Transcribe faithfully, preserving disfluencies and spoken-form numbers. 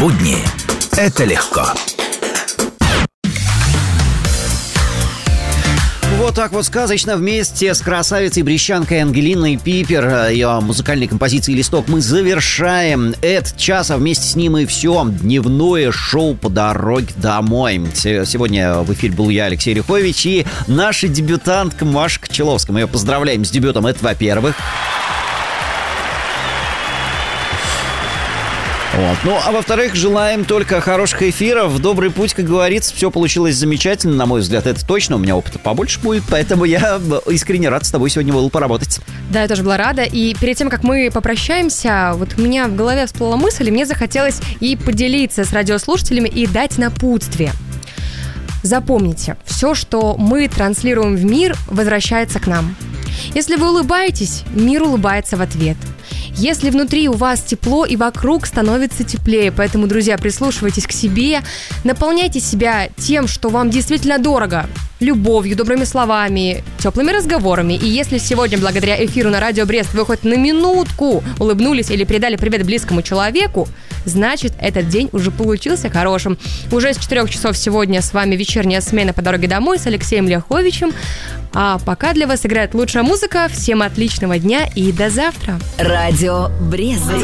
Будни – это легко. Вот так вот сказочно вместе с красавицей-брещанкой Ангелиной Пипер, ее музыкальной композицией «Листок» мы завершаем этот час, а вместе с ним и все дневное шоу по дороге домой. Сегодня в эфире был я, Алексей Рихович, и наша дебютантка Маша Кочеловская. Мы ее поздравляем с дебютом, это во-первых. Вот. Ну, а во-вторых, желаем только хороших эфиров, добрый путь, как говорится, все получилось замечательно, на мой взгляд, это точно, у меня опыта побольше будет, поэтому я искренне рад с тобой сегодня был поработать. Да, я тоже была рада, и перед тем, как мы попрощаемся, вот у меня в голове всплыла мысль, и мне захотелось и поделиться с радиослушателями, и дать напутствие. Запомните, все, что мы транслируем в мир, возвращается к нам. Если вы улыбаетесь, мир улыбается в ответ. Если внутри у вас тепло и вокруг становится теплее, поэтому, друзья, прислушивайтесь к себе, наполняйте себя тем, что вам действительно дорого, любовью, добрыми словами, теплыми разговорами. И если сегодня, благодаря эфиру на Радио Брест, вы хоть на минутку улыбнулись или передали привет близкому человеку, значит, этот день уже получился хорошим. Уже с четырех часов сегодня с вами вечерняя смена по дороге домой с Алексеем Ляховичем. А пока для вас играет лучшая музыка. Всем отличного дня и до завтра. Радио Брест.